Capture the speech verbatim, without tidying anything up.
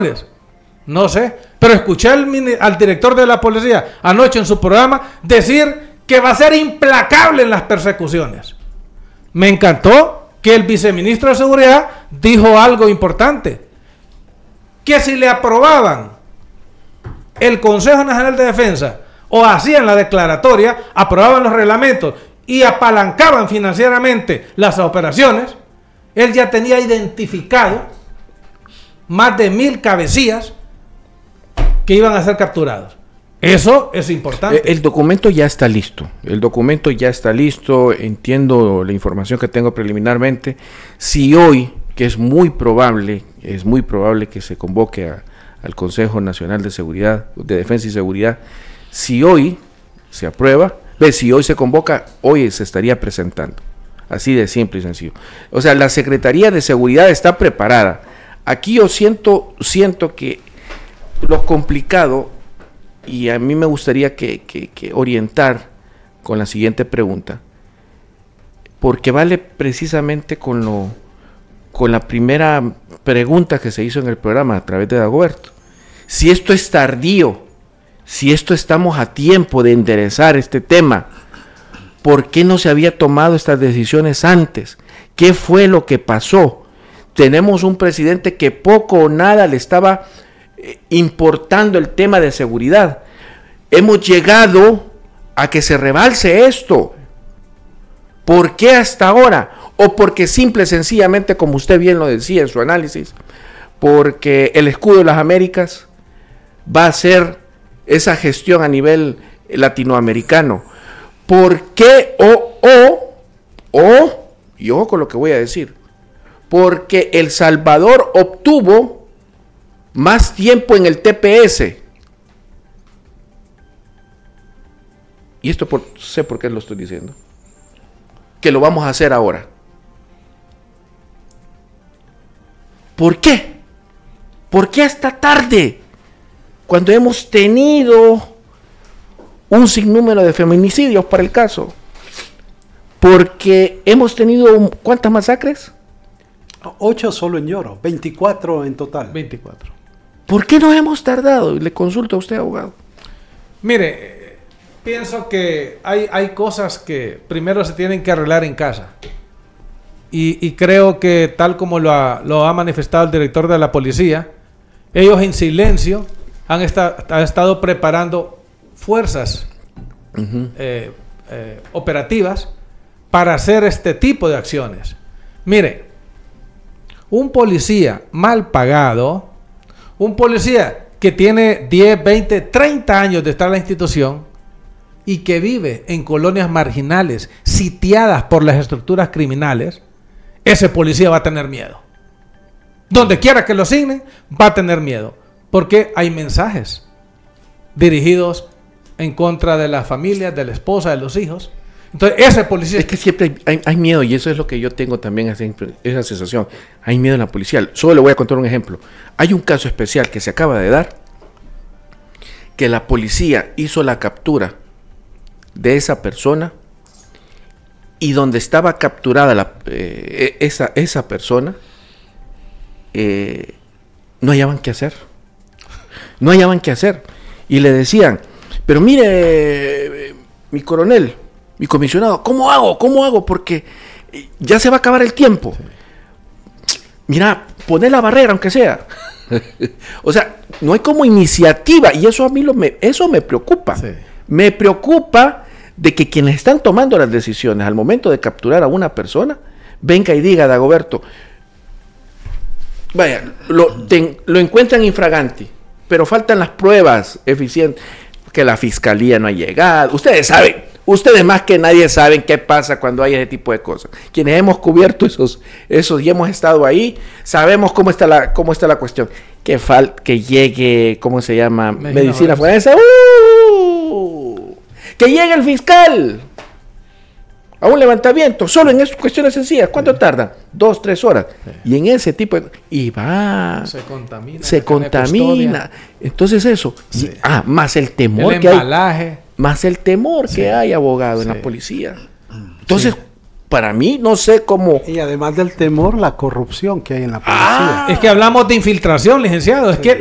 No sé, pero escuché al, al director de la policía anoche en su programa decir que va a ser implacable en las persecuciones. Me encantó que el viceministro de Seguridad dijo algo importante, que si le aprobaban el Consejo Nacional de Defensa o hacían la declaratoria, aprobaban los reglamentos y apalancaban financieramente las operaciones, él ya tenía identificado más de mil cabecillas que iban a ser capturados. Eso es importante. El documento ya está listo. El documento ya está listo. Entiendo la información que tengo preliminarmente. Si hoy, que es muy probable, es muy probable que se convoque a, al Consejo Nacional de Seguridad, de Defensa y Seguridad, si hoy se aprueba, ve, si hoy se convoca, hoy se estaría presentando. Así de simple y sencillo. O sea, la Secretaría de Seguridad está preparada. Aquí yo siento, siento que lo complicado, y a mí me gustaría que, que, que orientar con la siguiente pregunta, porque vale precisamente con lo con la primera pregunta que se hizo en el programa a través de Dagoberto. Si esto es tardío, si esto estamos a tiempo de enderezar este tema, ¿por qué no se había tomado estas decisiones antes? ¿Qué fue lo que pasó? Tenemos un presidente que poco o nada le estaba importando el tema de seguridad. Hemos llegado a que se rebalse esto. ¿Por qué hasta ahora? O porque simple y sencillamente, como usted bien lo decía en su análisis, porque el escudo de las Américas va a ser esa gestión a nivel latinoamericano. ¿Por qué? O, o, o, y ojo con lo que voy a decir, porque El Salvador obtuvo más tiempo en el T P S. Y esto por, sé por qué lo estoy diciendo. Que lo vamos a hacer ahora. ¿Por qué? ¿Por qué hasta tarde? Cuando hemos tenido un sinnúmero de feminicidios para el caso. Porque hemos tenido, ¿cuántas masacres? Ocho solo en Lloro, veinticuatro en total. veinticuatro. ¿Por qué nos hemos tardado? Le consulto a usted, abogado. Mire, pienso que hay, hay cosas que primero se tienen que arreglar en casa. Y, y creo que tal como lo ha, lo ha manifestado el director de la policía, ellos en silencio han, esta, han estado preparando fuerzas uh-huh. eh, eh, operativas para hacer este tipo de acciones. Mire, un policía mal pagado, un policía que tiene diez, veinte, treinta años de estar en la institución y que vive en colonias marginales, sitiadas por las estructuras criminales, ese policía va a tener miedo. Donde quiera que lo asignen, va a tener miedo. Porque hay mensajes dirigidos en contra de las familias, de la esposa, de los hijos. Entonces, ese policía... Es que siempre hay, hay, hay miedo, y eso es lo que yo tengo también, esa, esa sensación. Hay miedo en la policía. Solo le voy a contar un ejemplo. Hay un caso especial que se acaba de dar, que la policía hizo la captura de esa persona, y donde estaba capturada la, eh, esa, esa persona, eh, no hallaban qué hacer. No hallaban qué hacer. Y le decían, pero mire, eh, mi coronel, mi comisionado, ¿cómo hago? ¿Cómo hago? Porque ya se va a acabar el tiempo. Sí. Mira, poné la barrera, aunque sea. O sea, no hay como iniciativa, y eso a mí lo me, eso me preocupa. Sí. Me preocupa de que quienes están tomando las decisiones al momento de capturar a una persona, venga y diga, Dagoberto, vaya, lo, ten, lo encuentran infraganti, pero faltan las pruebas eficientes, que la fiscalía no ha llegado. Ustedes saben, ustedes más que nadie saben qué pasa cuando hay ese tipo de cosas. Quienes hemos cubierto esos, esos y hemos estado ahí, sabemos cómo está la, cómo está la cuestión. Que fal, que llegue, ¿cómo se llama? Medicina, Medicina forense. ¡Uh! Que llegue el fiscal a un levantamiento, solo en esas cuestiones sencillas. ¿Cuánto sí. tarda? Dos, tres horas. Sí. Y en ese tipo de... Y va... Se contamina. Se contamina. Entonces eso. Sí. Y, ah, más el temor el que embalaje. hay. Más el temor sí. que hay, abogado, sí. en la policía. Entonces, sí. para mí, no sé cómo... Y además del temor, la corrupción que hay en la policía. Ah. Es que hablamos de infiltración, licenciado. Es Sí. que